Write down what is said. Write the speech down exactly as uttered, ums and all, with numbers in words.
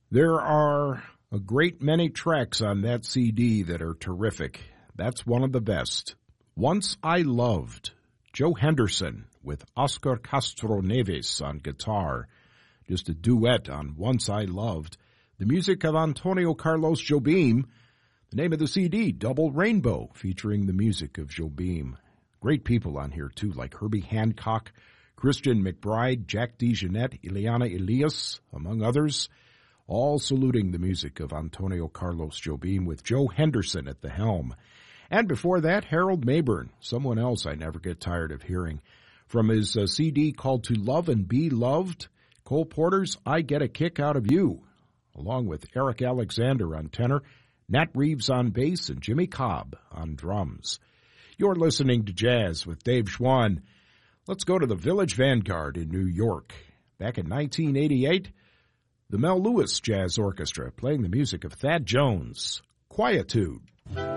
There are a great many tracks on that C D that are terrific. That's one of the best. Once I Loved, Joe Henderson with Oscar Castro Neves on guitar. Just a duet on Once I Loved. The music of Antonio Carlos Jobim. The name of the C D, Double Rainbow, featuring the music of Jobim. Great people on here, too, like Herbie Hancock, Christian McBride, Jack DeJohnette, Ileana Elias, among others, all saluting the music of Antonio Carlos Jobim with Joe Henderson at the helm. And before that, Harold Mayburn, someone else I never get tired of hearing. From his uh, C D called To Love and Be Loved, Cole Porter's I Get a Kick Out of You, along with Eric Alexander on tenor, Nat Reeves on bass, and Jimmy Cobb on drums. You're listening to Jazz with Dave Schwann. Let's go to the Village Vanguard in New York. Back in nineteen eighty-eight, the Mel Lewis Jazz Orchestra playing the music of Thad Jones, Quietude.